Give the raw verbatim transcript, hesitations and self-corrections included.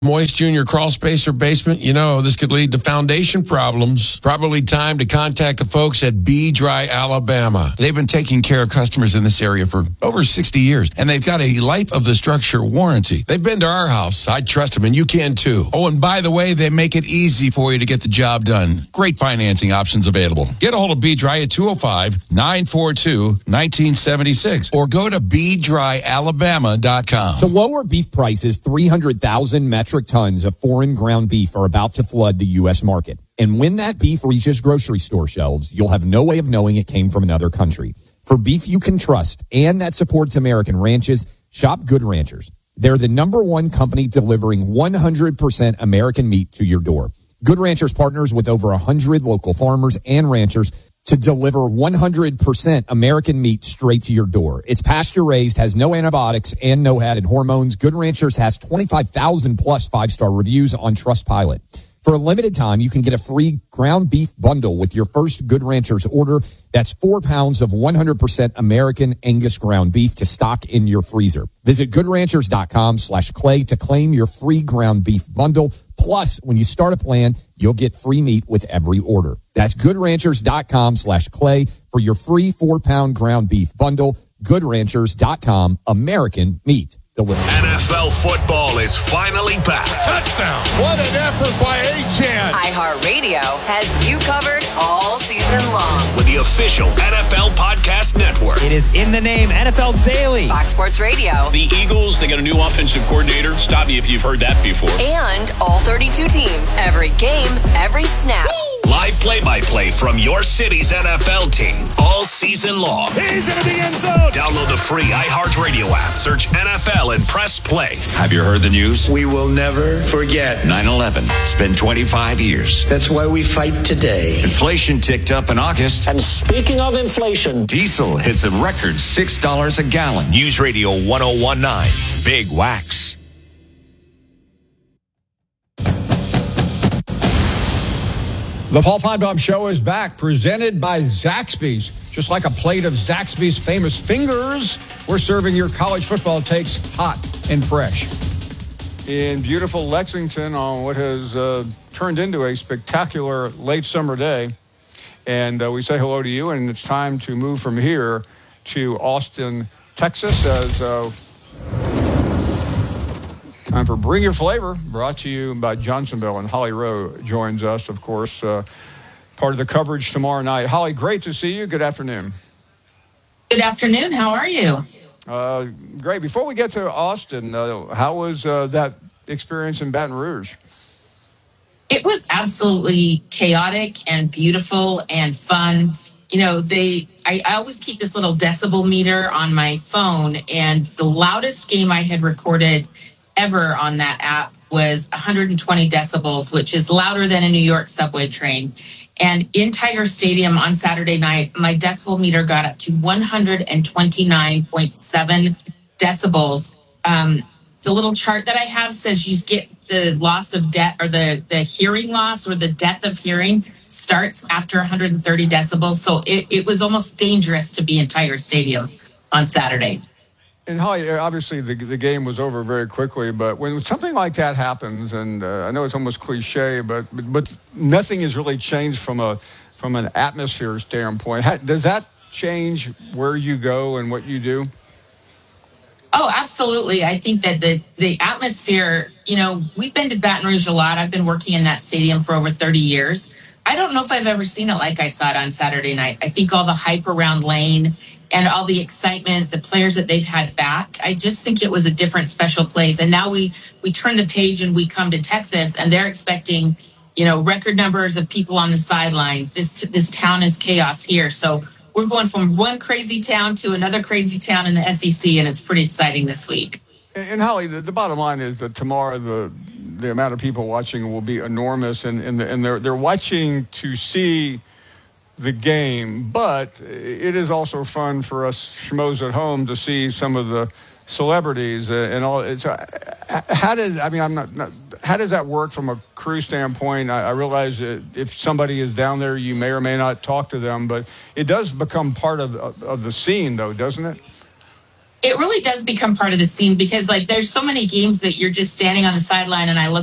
Moist junior crawl space or basement, you know, this could lead to foundation problems. Probably time to contact the folks at B Dry Alabama. They've been taking care of customers in this area for over sixty years, and they've got a life of the structure warranty. They've been to our house. I trust them, and you can too. Oh, and by the way, they make it easy for you to get the job done. Great financing options available. Get a hold of B Dry at two oh five, nine four two, one nine seven six or go to b dry alabama dot com. The lower beef prices, three hundred thousand metric tons of foreign ground beef are about to flood the U S market. And when that beef reaches grocery store shelves, you'll have no way of knowing it came from another country. For beef you can trust and that supports American ranches, shop Good Ranchers. They're the number one company delivering one hundred percent American meat to your door. Good Ranchers partners with over one hundred local farmers and ranchers to deliver one hundred percent American meat straight to your door. It's pasture raised, has no antibiotics and no added hormones. Good Ranchers has twenty-five thousand plus five-star reviews on Trustpilot. For a limited time, you can get a free ground beef bundle with your first Good Ranchers order. That's four pounds of one hundred percent American Angus ground beef to stock in your freezer. Visit goodranchers.com slash clay to claim your free ground beef bundle. Plus, when you start a plan, you'll get free meat with every order. That's goodranchers.com slash clay for your free four-pound ground beef bundle. Goodranchers.com, American meat delivered. N F L football is finally back. Touchdown. What an effort by Achane. iHeartRadio has you covered all season long. With the official N F L Podcast Network. It is in the name, N F L Daily. Fox Sports Radio. The Eagles, they got a new offensive coordinator. Stop me if you've heard that before. And all thirty-two teams. Every game, every snap. Woo! Live play-by-play from your city's N F L team all season long. He's in the end zone. Download the free iHeartRadio app. Search N F L and press play. Have you heard the news? We will never forget. nine eleven. It's been twenty-five years. That's why we fight today. Inflation ticked up in August. And speaking of inflation, diesel hits a record six dollars a gallon. News Radio one oh one point nine. Big Wax. The Paul Finebaum Show is back, presented by Zaxby's. Just like a plate of Zaxby's famous fingers, we're serving your college football takes hot and fresh. In beautiful Lexington on what has uh, turned into a spectacular late summer day. And uh, we say hello to you, and it's time to move from here to Austin, Texas, as uh, time for Bring Your Flavor, brought to you by Johnsonville, and Holly Rowe joins us, of course, uh, part of the coverage tomorrow night. Holly, great to see you. Good afternoon. Good afternoon. How are you? Uh, great. Before we get to Austin, uh, how was uh, that experience in Baton Rouge? It was absolutely chaotic and beautiful and fun. You know, they. I, I always keep this little decibel meter on my phone, and the loudest game I had recorded ever on that app was one hundred twenty decibels, which is louder than a New York subway train. And in Tiger Stadium on Saturday night, my decibel meter got up to one hundred twenty-nine point seven decibels. Um, the little chart that I have says you get the loss of death or the, the hearing loss or the death of hearing starts after one hundred thirty decibels. So it, it was almost dangerous to be in Tiger Stadium on Saturday. And Holly, obviously the the game was over very quickly, but when something like that happens, and uh, I know it's almost cliche, but, but but nothing has really changed from a from an atmosphere standpoint. How, does that change where you go and what you do? Oh, absolutely. I think that the the atmosphere, you know, we've been to Baton Rouge a lot. I've been working in that stadium for over thirty years. I don't know if I've ever seen it like I saw it on Saturday night. I think all the hype around Lane and all the excitement, the players that they've had back, I just think it was a different special place. And now we we turn the page and we come to Texas, and they're expecting, you know, record numbers of people on the sidelines. This this town is chaos here. So we're going from one crazy town to another crazy town in the S E C, and it's pretty exciting this week. And, and Holly, the, the bottom line is that tomorrow the the amount of people watching will be enormous, and and, the, and they're they're watching to see the game, but it is also fun for us schmoes at home to see some of the celebrities and all. It's uh, how does I mean I'm not, not how does that work from a crew standpoint? I, I realize that if somebody is down there, you may or may not talk to them, but it does become part of of the scene, though, doesn't it? it really does become part of the scene because like there's so many games that you're just standing on the sideline and I look